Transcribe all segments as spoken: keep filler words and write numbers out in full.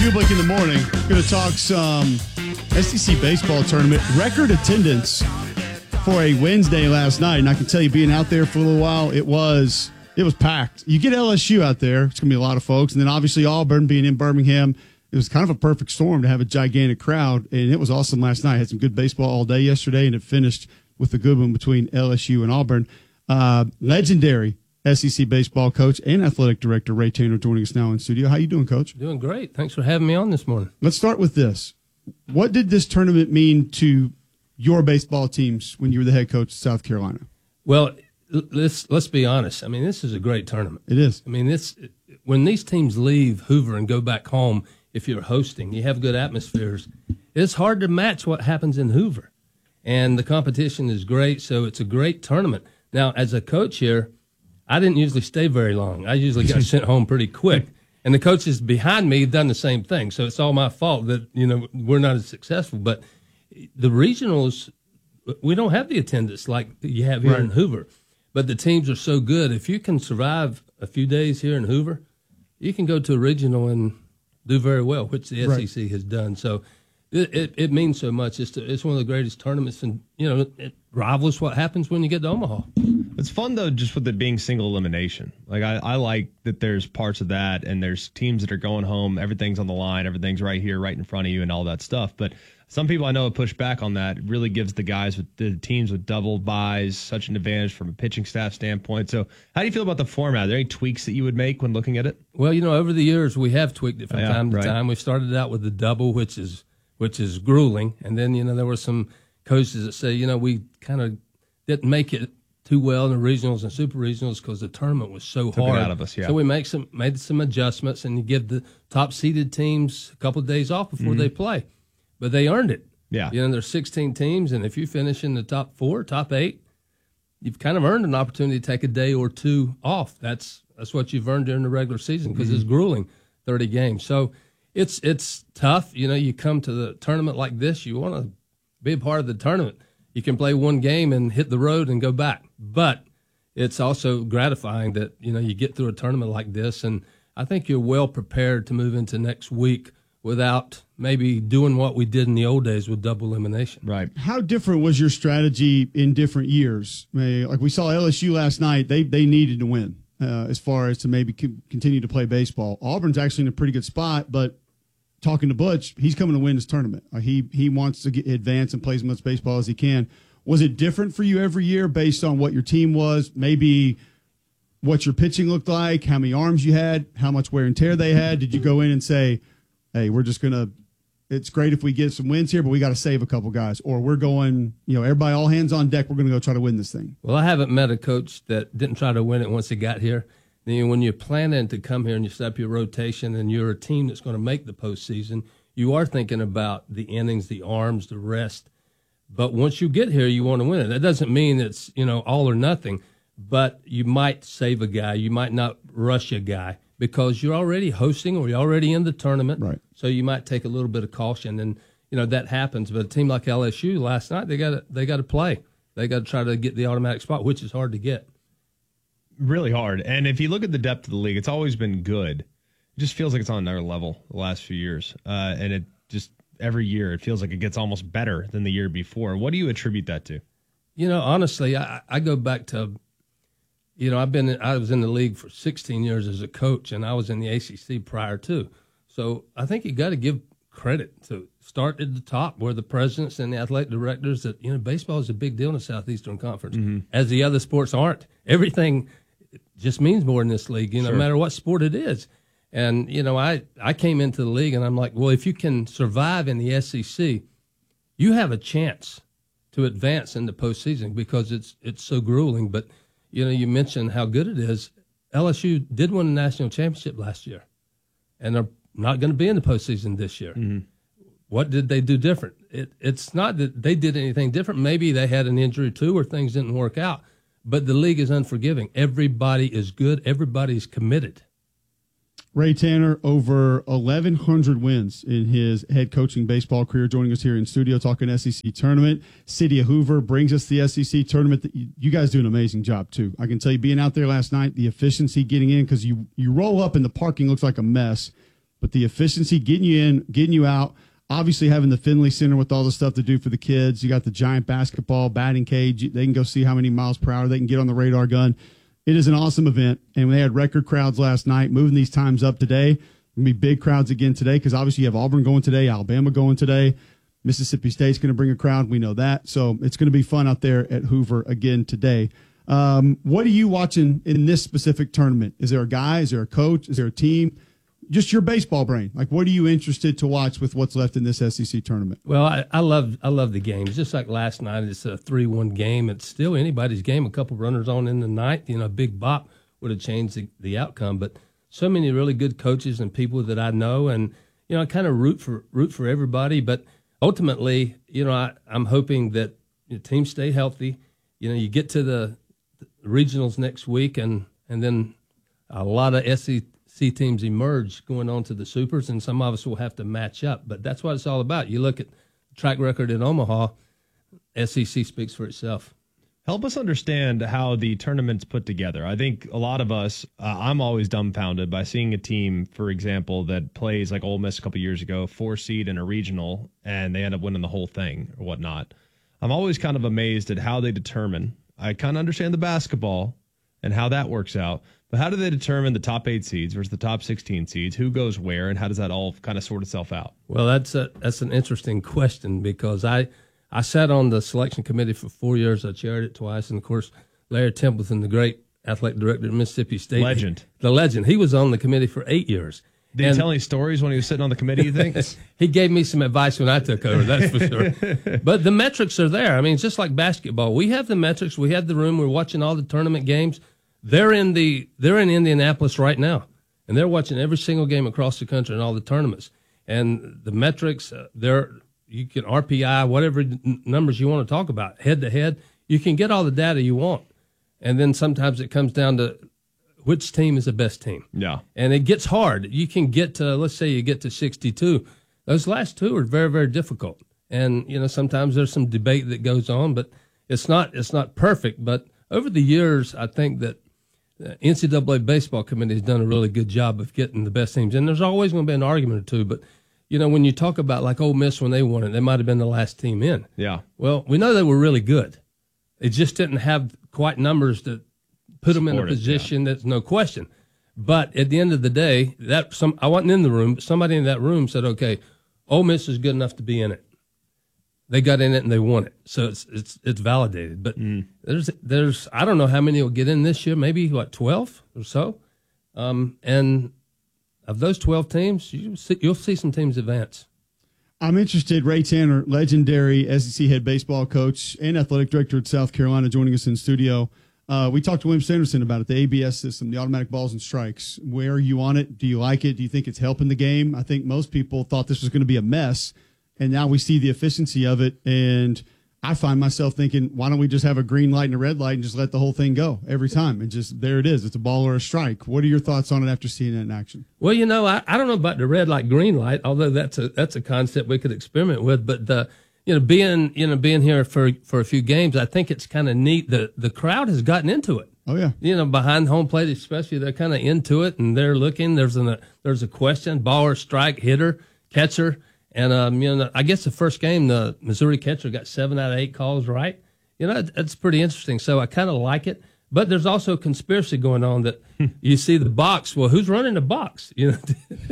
Kublik in the morning. Going to talk some S E C baseball tournament. Record attendance for a Wednesday last night. And I can tell you, being out there for a little while, it was it was packed. You get L S U out there, it's going to be a lot of folks. And then obviously Auburn being in Birmingham, it was kind of a perfect storm to have a gigantic crowd. And it was awesome last night. Had some good baseball all day yesterday, and it finished with a good one between L S U and Auburn. Uh, legendary S E C baseball coach and athletic director Ray Tanner joining us now in studio. How you doing, Coach? Doing great. Thanks for having me on this morning. Let's start with this. What did this tournament mean to your baseball teams when you were the head coach of South Carolina? Well, let's let's be honest. I mean, this is a great tournament. It is. I mean, this when these teams leave Hoover and go back home, if you're hosting, you have good atmospheres. It's hard to match what happens in Hoover, and the competition is great. So it's a great tournament. Now, as a coach here, I didn't usually stay very long. I usually got sent home pretty quick. And the coaches behind me have done the same thing. So it's all my fault that, you know, we're not as successful. But the regionals, we don't have the attendance like you have here right. in Hoover. But the teams are so good. If you can survive a few days here in Hoover, you can go to a regional and do very well, which the right. S E C has done. So it, it, it means so much. It's, to, it's one of the greatest tournaments. And, you know, it rivals what happens when you get to Omaha. It's fun, though, just with it being single elimination. Like, I, I like that there's parts of that, and there's teams that are going home, everything's on the line, everything's right here, right in front of you, and all that stuff. But some people I know have pushed back on that. It really gives the guys, with the teams with double buys, such an advantage from a pitching staff standpoint. So how do you feel about the format? Are there any tweaks that you would make when looking at it? Well, you know, over the years, we have tweaked it from yeah, time to right. time. We started out with the double, which is which is grueling. And then, you know, there were some coaches that say, you know, we kind of didn't make it too well in the regionals and super regionals because the tournament was so Took hard. It out of us, yeah. So we make some made some adjustments, and you give the top seeded teams a couple of days off before mm-hmm. they play, but they earned it. Yeah, you know, there's sixteen teams, and if you finish in the top four, top eight, you've kind of earned an opportunity to take a day or two off. That's that's what you've earned during the regular season because mm-hmm. it's grueling, thirty games. So it's it's tough. You know, you come to the tournament like this, you want to be a part of the tournament. You can play one game and hit the road and go back. But it's also gratifying that, you know, you get through a tournament like this, and I think you're well prepared to move into next week without maybe doing what we did in the old days with double elimination. Right. How different was your strategy in different years? Like we saw L S U last night, they they needed to win uh, as far as to maybe continue to play baseball. Auburn's actually in a pretty good spot, but talking to Butch, he's coming to win this tournament. Uh, he he wants to get advance and play as much baseball as he can. Was it different for you every year based on what your team was, maybe what your pitching looked like, how many arms you had, how much wear and tear they had? Did you go in and say, hey, we're just going to – it's great if we get some wins here, but we got to save a couple guys. Or we're going – you know, everybody all hands on deck, we're going to go try to win this thing. Well, I haven't met a coach that didn't try to win it once he got here. When you're planning to come here and you set up your rotation and you're a team that's going to make the postseason, you are thinking about the innings, the arms, the rest. But once you get here, you want to win it. That doesn't mean it's, you know, all or nothing, but you might save a guy. You might not rush a guy because you're already hosting or you're already in the tournament. Right. So you might take a little bit of caution, and, you know, that happens. But a team like L S U last night, they got to they got to play. They got to try to get the automatic spot, which is hard to get. Really hard. And if you look at the depth of the league, it's always been good. It just feels like it's on another level the last few years. Uh, and it just every year it feels like it gets almost better than the year before. What do you attribute that to? You know, honestly, I, I go back to, you know, I've been in, I was in the league for sixteen years as a coach, and I was in the A C C prior too. So I think you got to give credit to start at the top where the presidents and the athletic directors that, you know, baseball is a big deal in the Southeastern Conference, mm-hmm. as the other sports aren't. Everything just means more in this league, you know, sure. no matter what sport it is. And, you know, I, I came into the league and I'm like, well, if you can survive in the S E C, you have a chance to advance in the postseason because it's it's so grueling. But, you know, you mentioned how good it is. L S U did win a national championship last year, and they're not going to be in the postseason this year. Mm-hmm. What did they do different? It, it's not that they did anything different. Maybe they had an injury too or things didn't work out. But the league is unforgiving. Everybody is good. Everybody's committed. Ray Tanner, over eleven hundred wins in his head coaching baseball career, joining us here in studio talking S E C tournament. City of Hoover brings us the S E C tournament. You guys do an amazing job, too. I can tell you, being out there last night, the efficiency getting in, because you, you roll up and the parking looks like a mess. but the efficiency, getting you in, getting you out, obviously having the Finley Center with all the stuff to do for the kids. You got the giant basketball, batting cage. They can go see how many miles per hour they can get on the radar gun. It is an awesome event, and they had record crowds last night. Moving these times up today, going to be big crowds again today because obviously you have Auburn going today, Alabama going today. Mississippi State's going to bring a crowd. We know that. So it's going to be fun out there at Hoover again today. Um, what are you watching in this specific tournament? Is there a guy? Is there a coach? Is there a team? Just your baseball brain. Like, what are you interested to watch with what's left in this S E C tournament? Well, I, I love I love the games. Just like last night, it's a three one game. It's still anybody's game. A couple runners on in the ninth. You know, a big bop would have changed the, the outcome. But so many really good coaches and people that I know, and you know, I kind of root for root for everybody. But ultimately, you know, I, I'm hoping that the teams stay healthy. You know, you get to the, the regionals next week, and and then a lot of S E C teams emerge going on to the supers, and some of us will have to match up. But that's what it's all about. You look at the track record in Omaha, S E C speaks for itself. Help us understand how the tournament's put together. I think a lot of us, uh, I'm always dumbfounded by seeing a team, for example, that plays like Ole Miss a couple years ago, four seed in a regional, and they end up winning the whole thing or whatnot. I'm always kind of amazed at how they determine. I kind of understand the basketball and how that works out, but how do they determine the top eight seeds versus the top sixteen seeds? Who goes where, and how does that all kind of sort itself out? Well, that's a, that's an interesting question because I I sat on the selection committee for four years. I chaired it twice, and of course, Larry Templeton, the great athletic director at Mississippi State, legend, the legend, he was on the committee for eight years. Did and he tell any stories when he was sitting on the committee, you think? He gave me some advice when I took over, that's for sure. But the metrics are there. I mean, it's just like basketball. We have the metrics. We have the room. We're watching all the tournament games. They're in the they're in Indianapolis right now, and they're watching every single game across the country and all the tournaments. And the metrics, uh, they're you can R P I, whatever n- numbers you want to talk about, head to head. You can get all the data you want, and then sometimes it comes down to which team is the best team. Yeah, and it gets hard. You can get to let's say you get to sixty-two. Those last two are very very difficult, and you know sometimes there's some debate that goes on, but it's not it's not perfect. But over the years, I think that the N C double A baseball committee has done a really good job of getting the best teams. And there's always going to be an argument or two. But, you know, when you talk about like Ole Miss when they won it, they might have been the last team in. Yeah. Well, we know they were really good. It just didn't have quite numbers to put them in a position. Yeah. That's no question. But at the end of the day, that some I wasn't in the room, but somebody in that room said, okay, Ole Miss is good enough to be in it. They got in it and they won it, so it's it's it's validated. But mm. there's there's I don't know how many will get in this year. Maybe what twelve or so. Um, and of those twelve teams, you see, you'll see some teams advance. I'm interested. Ray Tanner, legendary S E C head baseball coach and athletic director at South Carolina, joining us in studio. Uh, we talked to William Sanderson about it, the A B S system, the automatic balls and strikes. Where are you on it? Do you like it? Do you think it's helping the game? I think most people thought this was going to be a mess. And now we see the efficiency of it, and I find myself thinking, why don't we just have a green light and a red light and just let the whole thing go every time? And just there it is. It's a ball or a strike. What are your thoughts on it after seeing it in action? Well, you know, I, I don't know about the red light, green light, although that's a that's a concept we could experiment with. But the you know being you know being here for for a few games, I think it's kind of neat. The the crowd has gotten into it. Oh yeah, you know, behind home plate especially, they're kind of into it and they're looking. There's an there's a question: ball or strike, hitter, catcher. And, um, you know, I guess the first game, the Missouri catcher got seven out of eight calls right. You know, it's pretty interesting. So I kind of like it. But there's also a conspiracy going on that you see the box. Well, who's running the box? You know,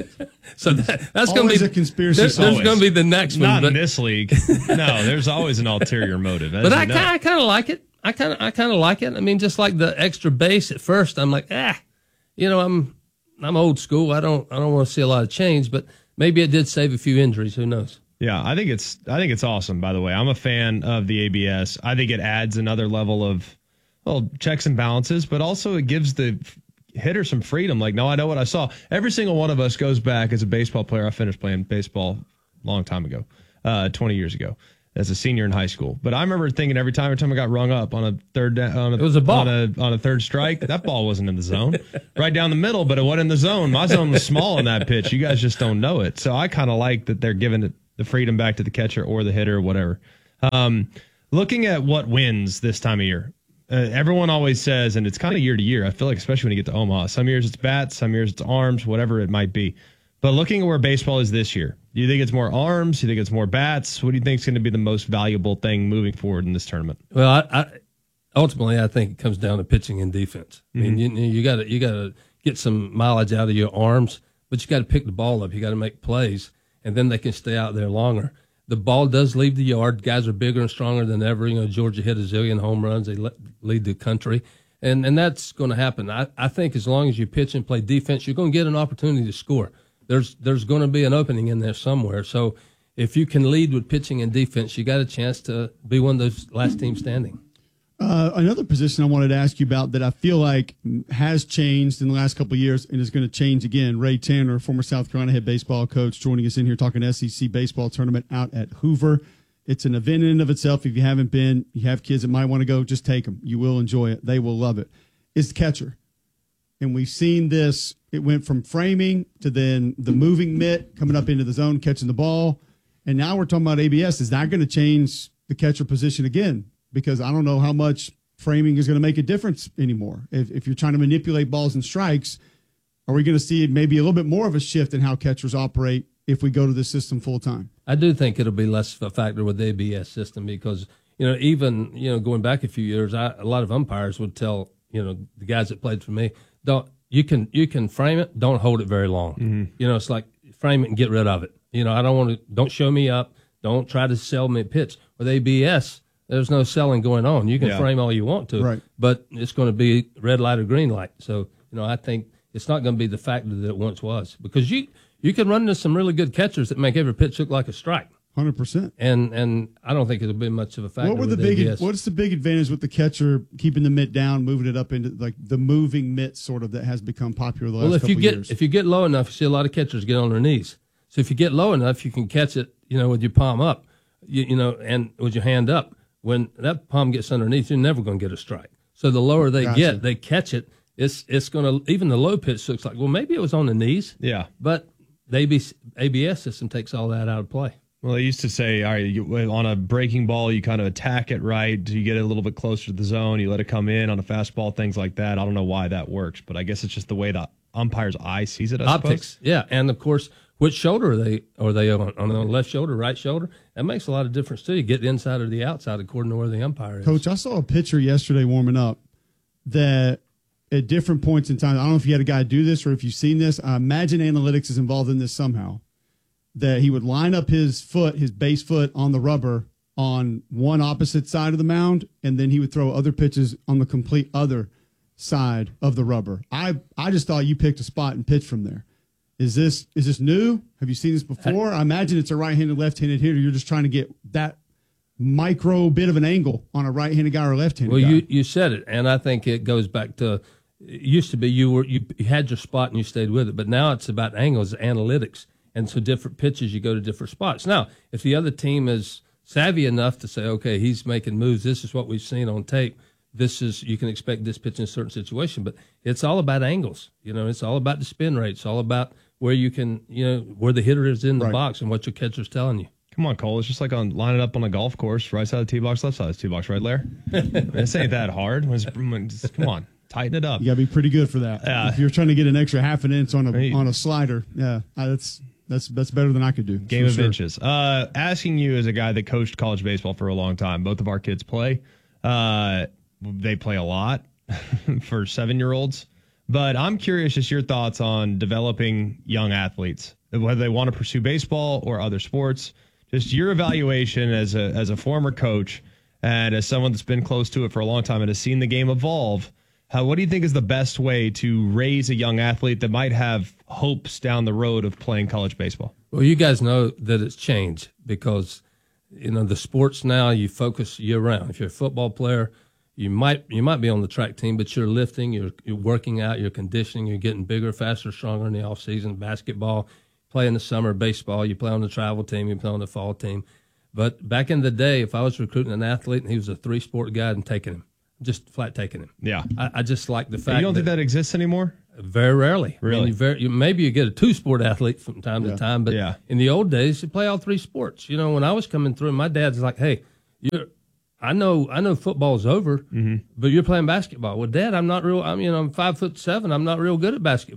so that, that's going to be a conspiracy. There, there's going to be the next Not one. Not in this league. No, there's always an ulterior motive. But I, I kind of like it. I kind of I kind of like it. I mean, just like the extra base at first, I'm like, ah, you know, I'm I'm old school. I don't I don't want to see a lot of change, but. Maybe it did save a few injuries. Who knows? Yeah, I think it's I think it's awesome. By the way, I'm a fan of the A B S. I think it adds another level of well checks and balances, but also it gives the hitter some freedom. Like, no, I know what I saw. Every single one of us goes back as a baseball player. I finished playing baseball a long time ago, uh, twenty years ago, as a senior in high school. But I remember thinking every time, every time I got rung up on a third, on a, it was a ball. on a on a third strike, that ball wasn't in the zone, right down the middle, but it wasn't in the zone. My zone was small on that pitch. You guys just don't know it. So I kind of like that they're giving it the freedom back to the catcher or the hitter or whatever. Um, looking at what wins this time of year, uh, everyone always says, and it's kind of year to year. I feel like especially when you get to Omaha, some years it's bats, some years it's arms, whatever it might be. But looking at where baseball is this year, do you think it's more arms? Do you think it's more bats? What do you think is going to be the most valuable thing moving forward in this tournament? Well, I, I ultimately I think it comes down to pitching and defense. I mean, mm-hmm. you, you got to you got to get some mileage out of your arms, but you got to pick the ball up. You got to make plays, and then they can stay out there longer. The ball does leave the yard. Guys are bigger and stronger than ever. You know, Georgia hit a zillion home runs. They le- lead the country. And and that's going to happen. I, I think as long as you pitch and play defense, you're going to get an opportunity to score. There's there's going to be an opening in there somewhere. So if you can lead with pitching and defense, you got a chance to be one of those last teams standing. Uh, another position I wanted to ask you about that I feel like has changed in the last couple of years and is going to change again. Ray Tanner, former South Carolina head baseball coach, joining us in here talking S E C baseball tournament out at Hoover. It's an event in and of itself. If you haven't been, you have kids that might want to go, just take them. You will enjoy it. They will love it. It's the catcher. And we've seen this. It went from framing to then the moving mitt coming up into the zone, catching the ball. And now we're talking about A B S. Is that going to change the catcher position again? Because I don't know how much framing is going to make a difference anymore. If, if you're trying to manipulate balls and strikes, are we going to see maybe a little bit more of a shift in how catchers operate if we go to the system full time? I do think it'll be less of a factor with the A B S system because, you know, even, you know, going back a few years, I, a lot of umpires would tell, you know, the guys that played for me, don't, you can, you can frame it, don't hold it very long. Mm-hmm. You know, it's like frame it and get rid of it. You know, I don't want to, don't show me up. Don't try to sell me a pitch. With A B S, there's no selling going on. You can yeah. frame all you want to, right. but it's going to be red light or green light. So, you know, I think it's not going to be the factor that it once was because you, you can run into some really good catchers that make every pitch look like a strike. one hundred percent. And and I don't think it'll be much of a factor. What were the with big? A B S. What's the big advantage with the catcher keeping the mitt down, moving it up into like the moving mitt sort of that has become popular the last well, if couple you get years? if you get low enough, you see a lot of catchers get on their knees. So if you get low enough, you can catch it, you know, with your palm up, you, you know, and with your hand up. When that palm gets underneath, you're never going to get a strike. So the lower they gotcha. get, they catch it. It's it's going to even the low pitch looks like well maybe it was on the knees. Yeah, but the A B S system takes all that out of play. Well, they used to say, all right, you, on a breaking ball, you kind of attack it right. You get it a little bit closer to the zone. You let it come in on a fastball, things like that. I don't know why that works, but I guess it's just the way the umpire's eye sees it, I Optics, suppose. Yeah. And, of course, which shoulder are they, are they on? On the left shoulder, right shoulder? That makes a lot of difference, too. You get the inside or the outside according to where the umpire is. Coach, I saw a picture yesterday warming up that at different points in time, I don't know if you had a guy do this or if you've seen this. I imagine analytics is involved in this somehow. That he would line up his foot, his base foot on the rubber on one opposite side of the mound, and then he would throw other pitches on the complete other side of the rubber. I, I just thought you picked a spot and pitched from there. Is this is this new? Have you seen this before? I imagine it's a right-handed, left-handed hitter. You're just trying to get that micro bit of an angle on a right-handed guy or a left-handed well, guy. Well, you, you said it, and I think it goes back to it used to be you were you had your spot and you stayed with it, but now it's about angles, analytics. And so different pitches, you go to different spots. Now, if the other team is savvy enough to say, okay, he's making moves, this is what we've seen on tape, this is, you can expect this pitch in a certain situation. But it's all about angles. You know, it's all about the spin rate. It's all about where you can, you know, where the hitter is in the right. box and what your catcher's telling you. Come on, Cole. It's just like on line it up on a golf course, right side of the tee box, left side of the tee box, right, Lair? This ain't that hard. Come on. Tighten it up. You got to be pretty good for that. Uh, if you're trying to get an extra half an inch on a hey. on a slider, yeah, that's that's that's better than I could do. Game of sure. inches. Uh, asking you as a guy that coached college baseball for a long time, both of our kids play. Uh, they play a lot for seven-year-olds. But I'm curious just your thoughts on developing young athletes, whether they want to pursue baseball or other sports. Just your evaluation as a as a former coach and as someone that's been close to it for a long time and has seen the game evolve. How, what do you think is the best way to raise a young athlete that might have hopes down the road of playing college baseball? Well, you guys know that it's changed because, you know, the sports now, you focus year-round. If you're a football player, you might you might be on the track team, but you're lifting, you're, you're working out, you're conditioning, you're getting bigger, faster, stronger in the off-season. Basketball, play in the summer. Baseball, you play on the travel team, you play on the fall team. But back in the day, if I was recruiting an athlete and he was a three-sport guy, I'm taking him. Just flat taking him. Yeah. I, I just like the fact You don't that think that exists anymore? Very rarely. Really? I mean, you very, you, maybe you get a two-sport athlete from time yeah. to time, but yeah. in the old days, you play all three sports. You know, when I was coming through, my dad's like, hey, you're, I know I know football's over, mm-hmm. but you're playing basketball. Well, Dad, I'm not real, I'm, you know, I'm five foot seven. I'm not real good at basketball.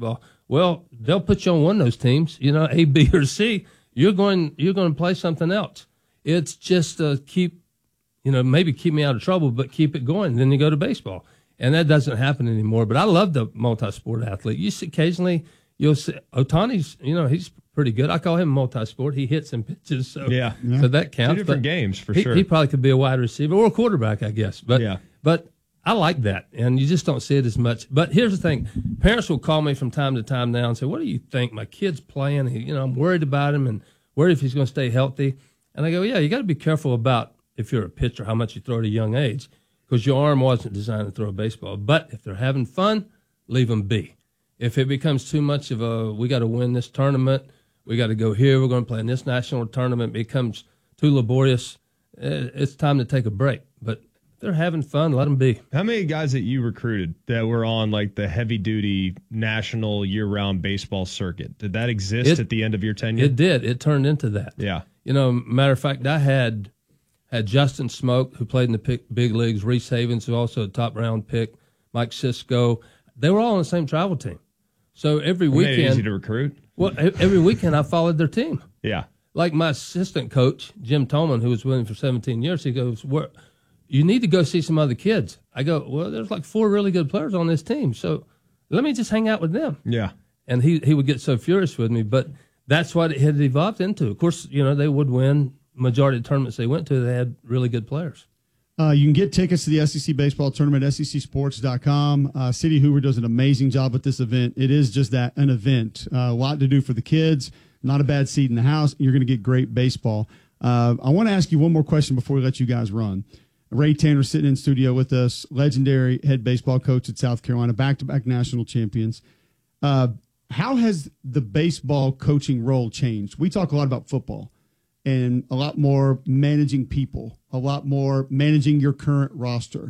Well, they'll put you on one of those teams, you know, A, B, or C. You're going, you're going to play something else. It's just uh, keep, you know, maybe keep me out of trouble, but keep it going. Then you go to baseball, and that doesn't happen anymore. But I love the multi-sport athlete. You see, occasionally you'll see Ohtani's, you know, he's pretty good. I call him multi-sport. He hits and pitches, so yeah, yeah. so that counts. Two different but games for he, sure. He probably could be a wide receiver or a quarterback, I guess. But yeah. but I like that, and you just don't see it as much. But here's the thing: parents will call me from time to time now and say, "What do you think? My kid's playing. He, you know, I'm worried about him and worried if he's going to stay healthy." And I go, "Yeah, you got to be careful about if you're a pitcher how much you throw at a young age, because your arm wasn't designed to throw a baseball. But if they're having fun, leave them be. If it becomes too much of a, we got to win this tournament, we got to go here, we're going to play in this national tournament, it becomes too laborious, it's time to take a break. But if they're having fun, let them be." How many guys that you recruited that were on like the heavy duty national year round baseball circuit, did that exist it, at the end of your tenure? It did. It turned into that. Yeah. You know, matter of fact, I had had Justin Smoke, who played in the pick, big leagues, Reese Havens, who also a top round pick, Mike Cisco. They were all on the same travel team. So every It weekend, made it easy to recruit. Well, every weekend I followed their team. Yeah. Like my assistant coach, Jim Tolman, who was with him for seventeen years, he goes, "Where you need to go see some other kids." I go, "Well, there's like four really good players on this team, so let me just hang out with them." Yeah. And he, he would get so furious with me, but that's what it had evolved into. Of course, you know, they would win majority of the tournaments they went to. They had really good players. Uh, you can get tickets to the S E C baseball tournament at S E C sports dot com. Uh, City Hoover does an amazing job with this event. It is just that, an event. Uh, a lot to do for the kids. Not a bad seat in the house. You're going to get great baseball. Uh, I want to ask you one more question before we let you guys run. Ray Tanner sitting in studio with us, legendary head baseball coach at South Carolina, back-to-back national champions. Uh, how has the baseball coaching role changed? We talk a lot about football and a lot more managing people, a lot more managing your current roster.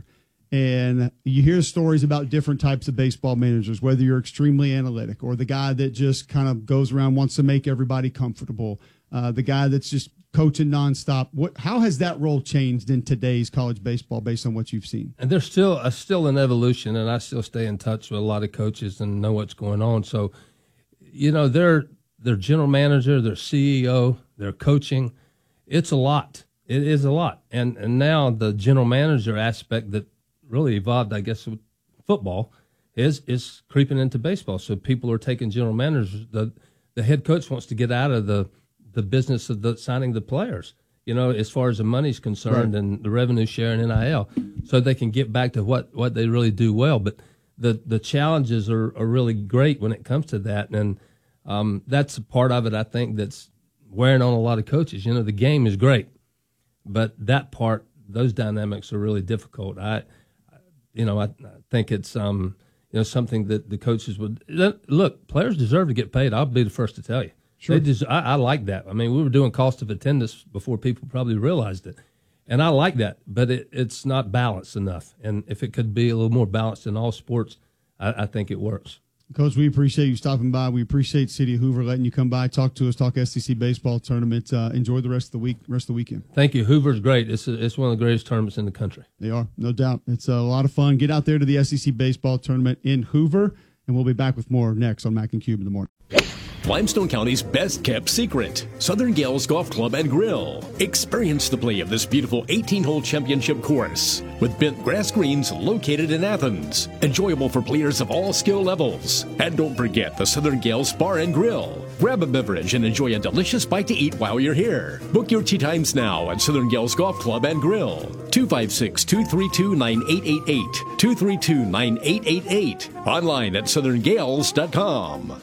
And you hear stories about different types of baseball managers, whether you're extremely analytic or the guy that just kind of goes around, wants to make everybody comfortable, uh, the guy that's just coaching nonstop. What, how has that role changed in today's college baseball based on what you've seen? And there's still a, still an evolution, and I still stay in touch with a lot of coaches and know what's going on. So, you know, their their general manager, their C E O, their coaching, it's a lot. It is a lot. And and now the general manager aspect that really evolved, I guess, with football is is creeping into baseball. So people are taking general managers. The the head coach wants to get out of the the business of the signing the players, you know, as far as the money's concerned, right, and the revenue share and N I L, so they can get back to what, what they really do well. But the the challenges are, are really great when it comes to that. And um, that's a part of it, I think, that's wearing on a lot of coaches. You know, the game is great, but that part, those dynamics are really difficult. I, you know, I, I think it's, um, you know, something that the coaches would look. Players deserve to get paid. I'll be the first to tell you. Sure. They des- I, I like that. I mean, we were doing cost of attendance before people probably realized it, and I like that. But it, it's not balanced enough. And if it could be a little more balanced in all sports, I, I think it works. Coach, we appreciate you stopping by. We appreciate City of Hoover letting you come by, talk to us, talk S E C baseball tournament. Uh, enjoy the rest of the week, rest of the weekend. Thank you. Hoover's great. It's a, it's one of the greatest tournaments in the country. They are, no doubt. It's a lot of fun. Get out there to the S E C baseball tournament in Hoover, and we'll be back with more next on Mac and Cube in the morning. Limestone County's best-kept secret, Southern Gales Golf Club and Grill. Experience the play of this beautiful eighteen-hole championship course with bent grass greens located in Athens. Enjoyable for players of all skill levels. And don't forget the Southern Gales Bar and Grill. Grab a beverage and enjoy a delicious bite to eat while you're here. Book your tee times now at Southern Gales Golf Club and Grill. two five six, two three two, nine eight eight eight. two three two, nine eight eight eight. Online at southern gales dot com.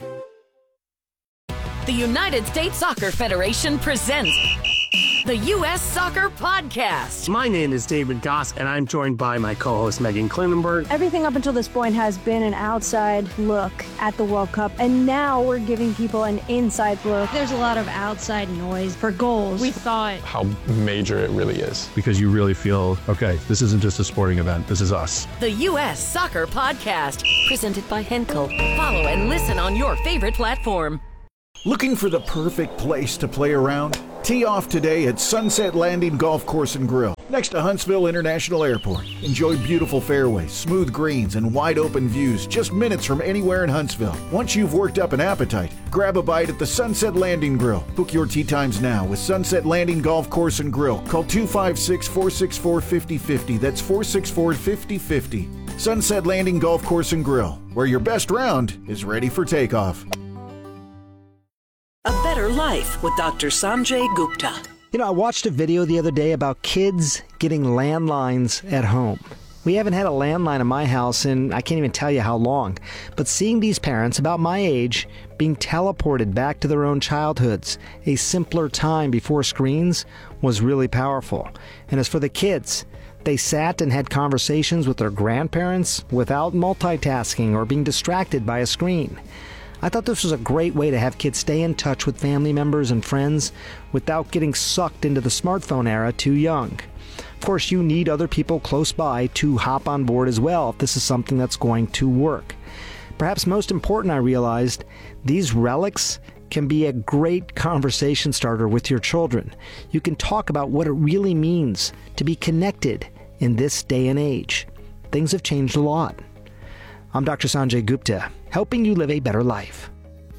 The United States Soccer Federation presents the U S Soccer Podcast. My name is David Goss, and I'm joined by my co-host Megan Klinenberg. Everything up until this point has been an outside look at the World Cup, and now we're giving people an inside look. There's a lot of outside noise for goals. We thought how major it really is. Because you really feel, okay, this isn't just a sporting event, this is us. The U S Soccer Podcast, presented by Henkel. Follow and listen on your favorite platform. Looking for the perfect place to play around? Tee off today at Sunset Landing Golf Course and Grill. Next to Huntsville International Airport. Enjoy beautiful fairways, smooth greens, and wide open views just minutes from anywhere in Huntsville. Once you've worked up an appetite, grab a bite at the Sunset Landing Grill. Book your tee times now with Sunset Landing Golf Course and Grill. Call two five six, four six four, five oh five oh. That's four six four, five oh five oh. Sunset Landing Golf Course and Grill, where your best round is ready for takeoff. A Better Life with Doctor Sanjay Gupta. You know, I watched a video the other day about kids getting landlines at home. We haven't had a landline in my house in I can't even tell you how long. But seeing these parents about my age being teleported back to their own childhoods, a simpler time before screens, was really powerful. And as for the kids, they sat and had conversations with their grandparents without multitasking or being distracted by a screen. I thought this was a great way to have kids stay in touch with family members and friends without getting sucked into the smartphone era too young. Of course, you need other people close by to hop on board as well if this is something that's going to work. Perhaps most important, I realized, these relics can be a great conversation starter with your children. You can talk about what it really means to be connected in this day and age. Things have changed a lot. I'm Doctor Sanjay Gupta, helping you live a better life.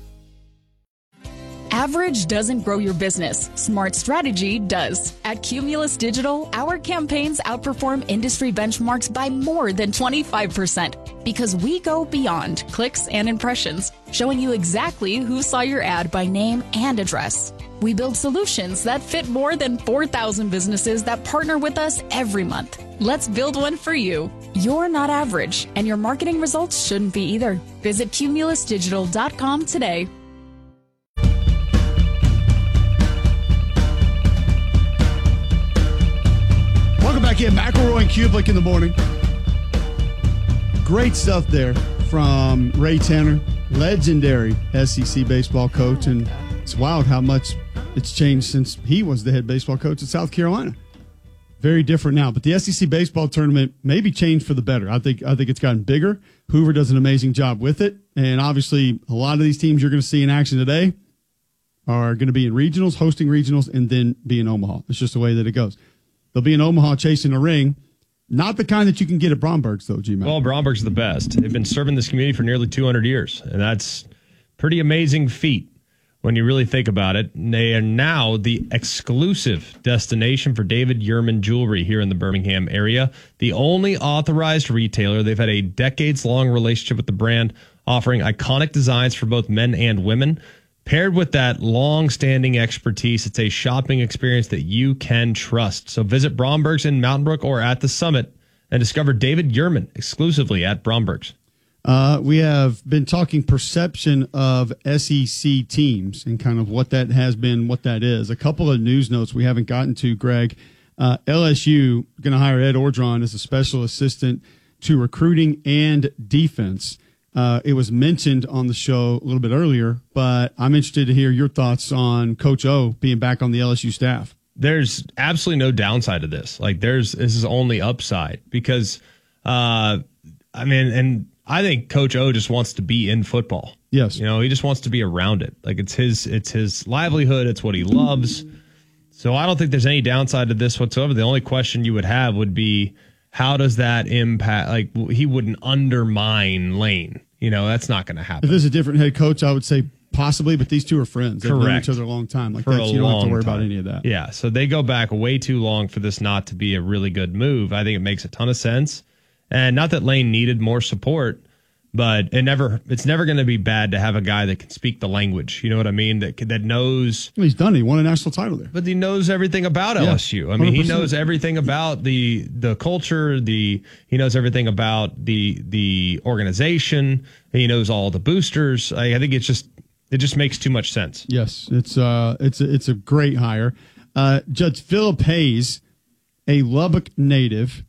Average doesn't grow your business. Smart strategy does. At Cumulus Digital, our campaigns outperform industry benchmarks by more than twenty-five percent because we go beyond clicks and impressions, showing you exactly who saw your ad by name and address. We build solutions that fit more than four thousand businesses that partner with us every month. Let's build one for you. You're not average, and your marketing results shouldn't be either. Visit cumulus digital dot com today. Welcome back in. McElroy and Kublik in the morning. Great stuff there from Ray Tanner, legendary S E C baseball coach, and it's wild how much it's changed since he was the head baseball coach at South Carolina. Very different now, but the S E C baseball tournament maybe changed for the better. I think I think it's gotten bigger. Hoover does an amazing job with it, and obviously a lot of these teams you're going to see in action today are going to be in regionals, hosting regionals, and then be in Omaha. It's just the way that it goes. They'll be in Omaha chasing a ring. Not the kind that you can get at Bromberg's, though, G-Man. Well, Bromberg's the best. They've been serving this community for nearly two hundred years, and that's pretty amazing feat when you really think about it. They are now the exclusive destination for David Yurman jewelry here in the Birmingham area. The only authorized retailer. They've had a decades-long relationship with the brand, offering iconic designs for both men and women. Paired with that long-standing expertise, it's a shopping experience that you can trust. So visit Bromberg's in Mountain Brook or at the Summit and discover David Yurman exclusively at Bromberg's. Uh, we have been talking perception of S E C teams and kind of what that has been, what that is. A couple of news notes we haven't gotten to, Greg. Uh, L S U going to hire Ed Ordron as a special assistant to recruiting and defense. Uh, it was mentioned on the show a little bit earlier, but I'm interested to hear your thoughts on Coach O being back on the L S U staff. There's absolutely no downside to this. Like, there's this is only upside because, uh, I mean, and I think Coach O just wants to be in football. Yes, you know, he just wants to be around it. Like, it's his, it's his livelihood. It's what he loves. So I don't think there's any downside to this whatsoever. The only question you would have would be, how does that impact? Like, he wouldn't undermine Lane. You know, that's not going to happen. If there's a different head coach, I would say possibly, but these two are friends. They've Correct. known each other a long time. Like for that, a you don't long have to worry time. about any of that. Yeah, so they go back way too long for this not to be a really good move. I think it makes a ton of sense. And not that Lane needed more support, but it never it's never going to be bad to have a guy that can speak the language. You know what I mean? That that knows. Well, he's done it. He won a national title there. But he knows everything about Yeah, L S U. I mean, one hundred he percent. knows everything about the the culture. The he knows everything about the the organization. He knows all the boosters. I, I think it's just it just makes too much sense. Yes, it's uh it's a, it's a great hire. Uh, Judge Philip Hayes, a Lubbock native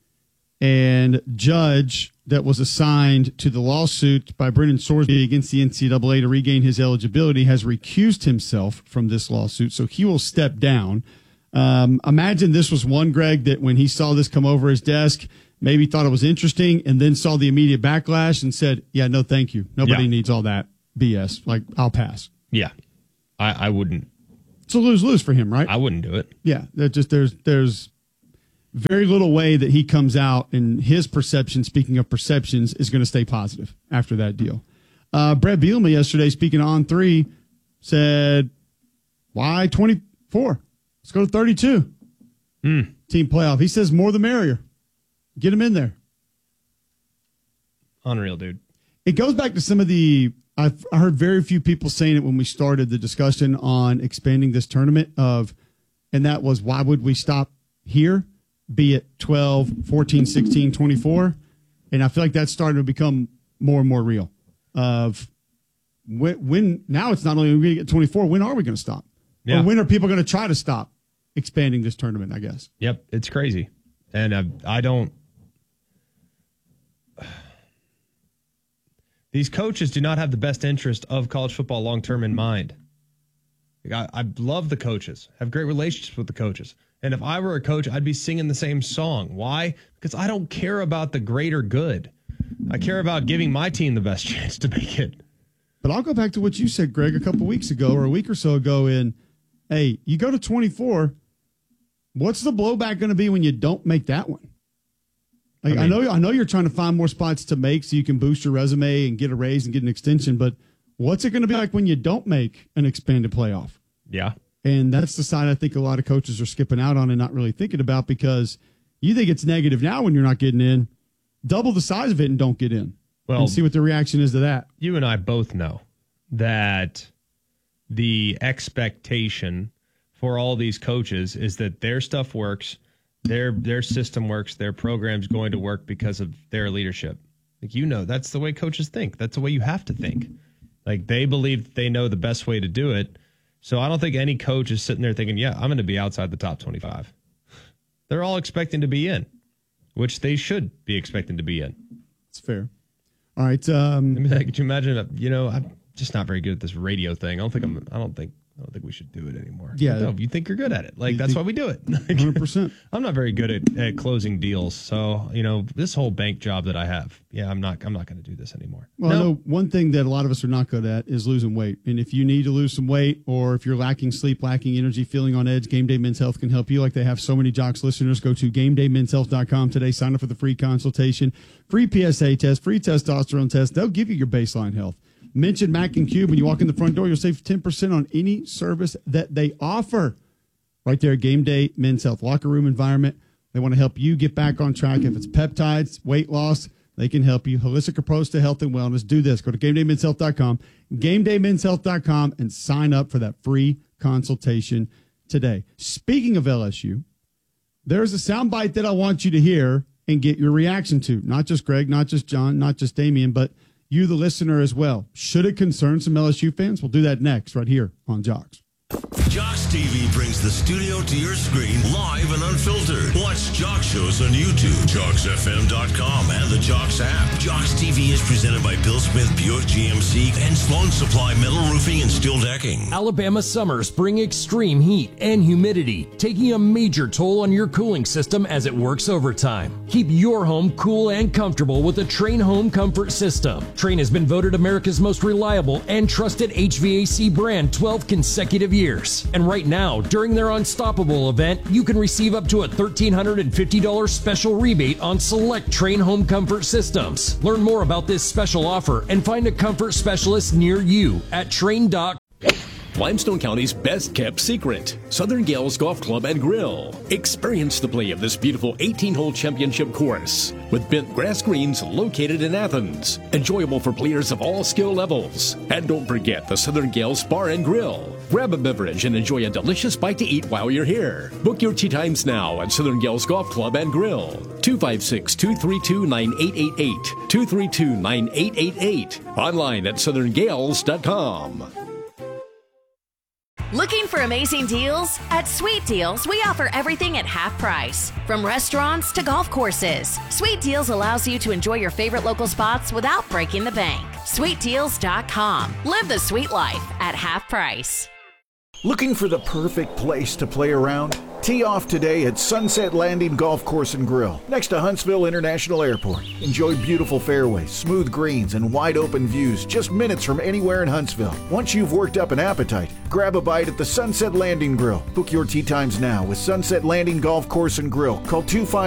and judge that was assigned to the lawsuit by Brendan Sorsby against the N C double A to regain his eligibility, has recused himself from this lawsuit, so he will step down. Um, imagine this was one, Greg, that when he saw this come over his desk, maybe thought it was interesting and then saw the immediate backlash and said, yeah, no, thank you. Nobody Yeah. needs all that B S. Like, I'll pass. Yeah, I, I wouldn't. It's a lose-lose for him, right? I wouldn't do it. Yeah, that just there's there's very little way that he comes out and his perception, speaking of perceptions, is going to stay positive after that deal. Uh, Brett Bielema yesterday, speaking on three, said, why twenty-four? Let's go to thirty-two. Mm. Team playoff. He says more the merrier. Get him in there. Unreal, dude. It goes back to some of the, I've, I heard very few people saying it when we started the discussion on expanding this tournament of, and that was, why would we stop here? Be it twelve, fourteen, sixteen, twenty-four. And I feel like that's starting to become more and more real of when, when now it's not only going to get twenty-four, when are we going to stop? Yeah. Or when are people going to try to stop expanding this tournament, I guess? Yep, it's crazy. And uh, I don't. These coaches do not have the best interest of college football long term in mind. I, I love the coaches, have great relationships with the coaches. And if I were a coach, I'd be singing the same song. Why? Because I don't care about the greater good. I care about giving my team the best chance to make it. But I'll go back to what you said, Greg, a couple weeks ago or a week or so ago in, hey, you go to twenty-four, what's the blowback going to be when you don't make that one? Like, I, mean, I know I know you're trying to find more spots to make so you can boost your resume and get a raise and get an extension, but what's it going to be like when you don't make an expanded playoff? Yeah. And that's the side I think a lot of coaches are skipping out on and not really thinking about, because you think it's negative now when you're not getting in. Double the size of it and don't get in. Well, and see what the reaction is to that. You and I both know that the expectation for all these coaches is that their stuff works, their their system works, their program's going to work because of their leadership. Like, you know, that's the way coaches think. That's the way you have to think. Like, they believe that they know the best way to do it. So I don't think any coach is sitting there thinking, yeah, I'm going to be outside the top twenty-five. They're all expecting to be in, which they should be expecting to be in. It's fair. All right. Um, I mean, could you imagine? You know, I'm just not very good at this radio thing. I don't think I'm. I don't think. I don't think we should do it anymore. Yeah, no, you think you're good at it. Like, that's why we do it. one hundred percent. I'm not very good at, at closing deals. So, you know, this whole bank job that I have, yeah, I'm not. I'm not going to do this anymore. Well, no. I know one thing that a lot of us are not good at is losing weight. And if you need to lose some weight, or if you're lacking sleep, lacking energy, feeling on edge, Game Day Men's Health can help you. Like they have so many Jocks listeners. Go to game day men's health dot com today. Sign up for the free consultation, free P S A test, free testosterone test. They'll give you your baseline health. Mention Mac and Cube when you walk in the front door. You'll save ten percent on any service that they offer. Right there, Game Day Men's Health. Locker room environment. They want to help you get back on track. If it's peptides, weight loss, they can help you. Holistic approach to health and wellness. Do this. Go to game day men's health dot com, game day men's health dot com, and sign up for that free consultation today. Speaking of L S U, there's a soundbite that I want you to hear and get your reaction to. Not just Greg, not just John, not just Damian, but you, the listener, as well. Should it concern some L S U fans? We'll do that next, right here on Jocks. Jocks T V brings the studio to your screen live and unfiltered. Watch Jocks shows on YouTube, jocks f m dot com, and the Jocks app. Jocks T V is presented by Bill Smith Buick G M C and Sloan Supply Metal Roofing and Steel Decking. Alabama summers bring extreme heat and humidity, taking a major toll on your cooling system as it works overtime. Keep your home cool and comfortable with the Train Home Comfort System. Train has been voted America's most reliable and trusted H V A C brand twelve consecutive years. Years. And right now, during their Unstoppable event, you can receive up to a one thousand three hundred fifty dollars special rebate on select Train Home Comfort systems. Learn more about this special offer and find a comfort specialist near you at train dot com. Limestone County's best-kept secret, Southern Gales Golf Club and Grill. Experience the play of this beautiful eighteen-hole championship course with bent grass greens located in Athens. Enjoyable for players of all skill levels. And don't forget the Southern Gales Bar and Grill. Grab a beverage and enjoy a delicious bite to eat while you're here. Book your tee times now at Southern Gales Golf Club and Grill. two five six, two three two, nine eight eight eight. two three two, nine eight eight eight. Online at southern gales dot com. Looking for amazing deals? At Sweet Deals, we offer everything at half price. From restaurants to golf courses, Sweet Deals allows you to enjoy your favorite local spots without breaking the bank. sweet deals dot com. Live the sweet life at half price. Looking for the perfect place to play around? Tee off today at Sunset Landing Golf Course and Grill, next to Huntsville International Airport. Enjoy beautiful fairways, smooth greens, and wide open views just minutes from anywhere in Huntsville. Once you've worked up an appetite, grab a bite at the Sunset Landing Grill. Book your tee times now with Sunset Landing Golf Course and Grill. Call two five